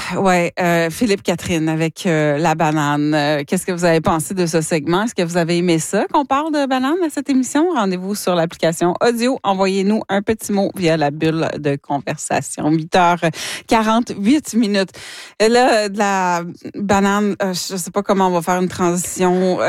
ouais, Philippe Catherine avec la banane. Qu'est-ce que vous avez pensé de ce segment? Est-ce que vous avez aimé ça qu'on parle de banane à cette émission? Rendez-vous sur l'application audio. Envoyez-nous un petit mot via la bulle de conversation. 8h48 minutes. Et là, de la banane, je sais pas comment on va faire une transition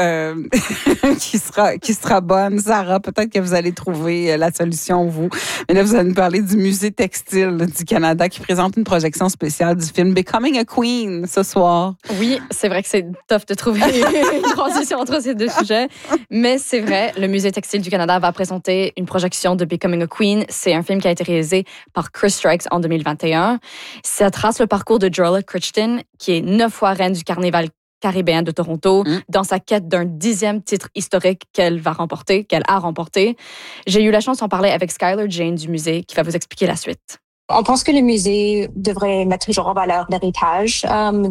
qui sera bonne. Sarah, peut-être que vous allez trouver la solution, vous. Mais là, vous allez nous parler du Musée textile du Canada qui présente une projection spéciale du film Becoming a Queen ce soir. Oui, c'est vrai que c'est tough de trouver une transition entre ces deux sujets, mais c'est vrai, le Musée textile du Canada va présenter une projection de Becoming a Queen. C'est un film qui a été réalisé par Chris Strikes en 2021. Ça trace le parcours de Joella Crichton, qui est 9 fois reine du Carnaval caribéen de Toronto, dans sa quête d'un 10e titre historique qu'elle a remporté. J'ai eu la chance d'en parler avec Skylar Jane du musée, qui va vous expliquer la suite. On pense que le musée devrait mettre toujours en valeur l'héritage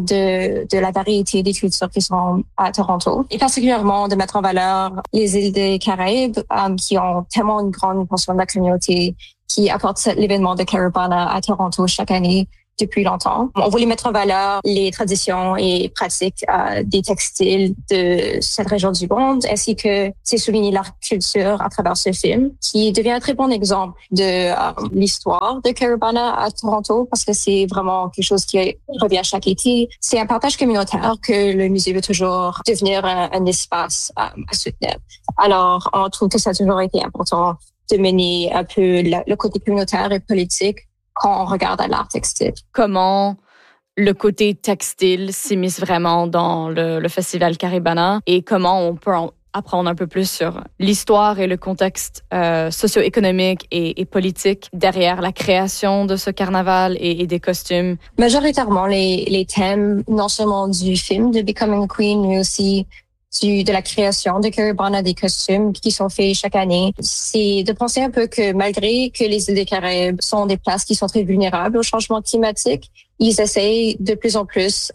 de la variété des cultures qui sont à Toronto, et particulièrement de mettre en valeur les îles des Caraïbes qui ont tellement une grande portion de la communauté qui apporte l'événement de Caribana à Toronto chaque année depuis longtemps. On voulait mettre en valeur les traditions et pratiques des textiles de cette région du monde, ainsi que c'est souligner leur culture à travers ce film, qui devient un très bon exemple de l'histoire de Caribana à Toronto, parce que c'est vraiment quelque chose qui revient chaque été. C'est un partage communautaire que le musée veut toujours devenir un espace à soutenir. Alors, on trouve que ça a toujours été important de mener un peu le côté communautaire et politique quand on regarde à l'art textile. Comment le côté textile s'immisce vraiment dans le festival Caribana et comment on peut apprendre un peu plus sur l'histoire et le contexte socio-économique et politique derrière la création de ce carnaval et des costumes. Majoritairement, les thèmes, non seulement du film de Becoming a Queen, mais aussi de la création de Caribana, des costumes qui sont faits chaque année, c'est de penser un peu que malgré que les îles des Caraïbes sont des places qui sont très vulnérables au changement climatique, ils essayent de plus en plus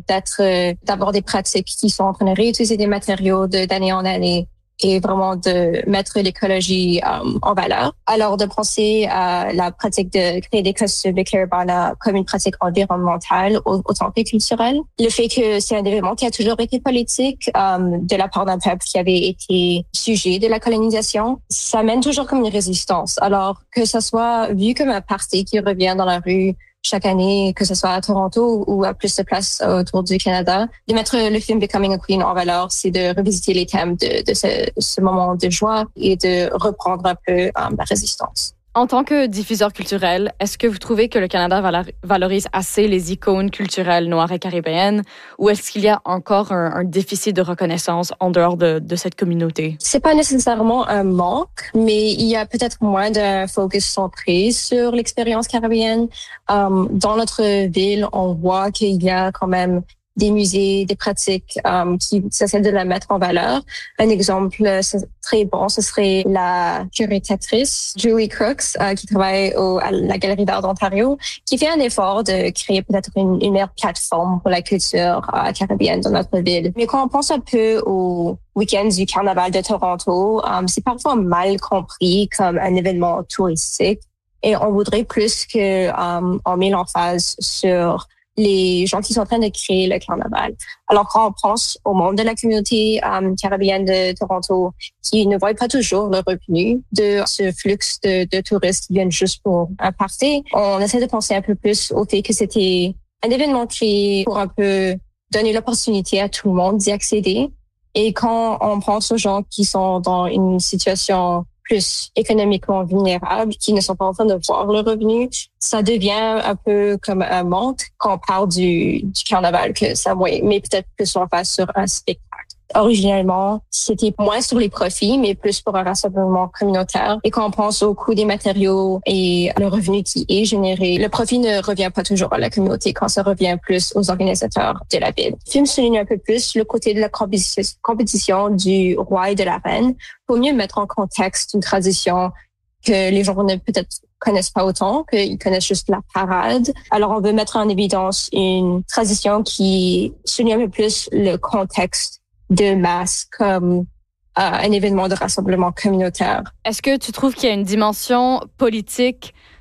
d'avoir des pratiques qui sont en train de réutiliser des matériaux d'année en année et vraiment de mettre l'écologie en valeur. Alors, de penser à la pratique de créer des costumes de Caribana comme une pratique environnementale autant que culturelle. Le fait que c'est un événement qui a toujours été politique de la part d'un peuple qui avait été sujet de la colonisation, ça mène toujours comme une résistance. Alors, que ça soit vu comme un parti qui revient dans la rue chaque année, que ce soit à Toronto ou à plus de places autour du Canada, de mettre le film Becoming a Queen en valeur, c'est de revisiter les thèmes de ce moment de joie et de reprendre un peu la résistance. En tant que diffuseur culturel, est-ce que vous trouvez que le Canada valorise assez les icônes culturelles noires et caribéennes ou est-ce qu'il y a encore un déficit de reconnaissance en dehors de cette communauté? C'est pas nécessairement un manque, mais il y a peut-être moins d'un focus centré sur l'expérience caribéenne. Dans notre ville, on voit qu'il y a quand même des musées, des pratiques qui essaient de la mettre en valeur. Un exemple très bon, ce serait la curatrice Julie Crooks qui travaille à la Galerie d'art d'Ontario, qui fait un effort de créer peut-être une meilleure plateforme pour la culture caribéenne dans notre ville. Mais quand on pense un peu au week-end du Carnaval de Toronto, c'est parfois mal compris comme un événement touristique et on voudrait plus que on met l'emphase sur les gens qui sont en train de créer le carnaval. Alors, quand on pense au monde de la communauté caribéenne de Toronto, qui ne voit pas toujours le revenu de ce flux de touristes qui viennent juste pour un party, on essaie de penser un peu plus au fait que c'était un événement créé pour un peu donner l'opportunité à tout le monde d'y accéder. Et quand on pense aux gens qui sont dans une situation plus économiquement vulnérables, qui ne sont pas en train de voir le revenu, ça devient un peu comme un manque quand on parle du carnaval, que ça met peut-être plus en face sur un spectacle. Originellement, c'était moins sur les profits, mais plus pour un rassemblement communautaire. Et quand on pense au coût des matériaux et le revenu qui est généré, le profit ne revient pas toujours à la communauté quand ça revient plus aux organisateurs de la ville. Le film souligne un peu plus le côté de la compétition du roi et de la reine pour mieux mettre en contexte une tradition que les gens ne peut-être connaissent pas autant, qu'ils connaissent juste la parade. Alors, on veut mettre en évidence une tradition qui souligne un peu plus le contexte de masse comme un événement de rassemblement communautaire. Est-ce que tu trouves qu'il y a une dimension politique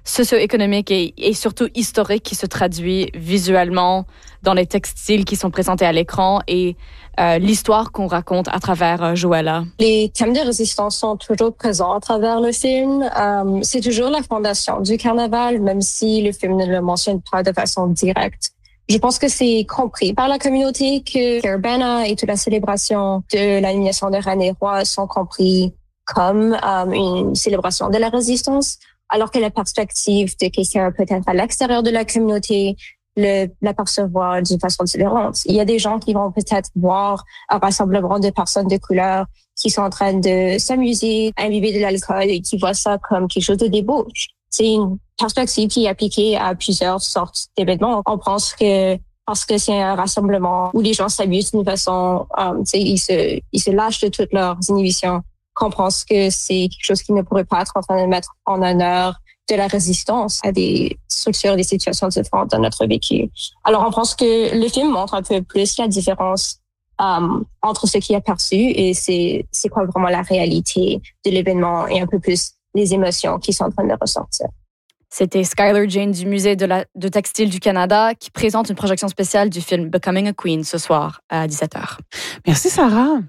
socio-économique et surtout historique qui se traduit visuellement dans les textiles qui sont présentés à l'écran et l'histoire qu'on raconte à travers Joëlla. Les thèmes de résistance sont toujours présents à travers le film. C'est toujours la fondation du carnaval, même si le film ne le mentionne pas de façon directe. Je pense que c'est compris par la communauté que Carabana et toute la célébration de l'animation de Reine et Roi sont compris comme une célébration de la résistance, alors que la perspective de quelqu'un peut-être à l'extérieur de la communauté l'apercevoir d'une façon différente. Il y a des gens qui vont peut-être voir un rassemblement de personnes de couleur qui sont en train de s'amuser, imbiber de l'alcool et qui voient ça comme quelque chose de débauche. C'est une perspective qui est appliquée à plusieurs sortes d'événements. On pense que parce que c'est un rassemblement où les gens s'amusent d'une façon, ils se lâchent de toutes leurs inhibitions, qu'on pense que c'est quelque chose qui ne pourrait pas être en train de mettre en honneur de la résistance à des structures, des situations différentes dans notre vécu. Alors, on pense que le film montre un peu plus la différence entre ce qui est perçu et c'est quoi vraiment la réalité de l'événement et un peu plus les émotions qui sont en train de ressortir. C'était Skylar Jane du Musée de Textile du Canada qui présente une projection spéciale du film Becoming a Queen ce soir à 17h. Merci, Sarah.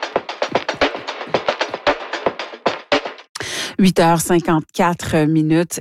« 8h54 ».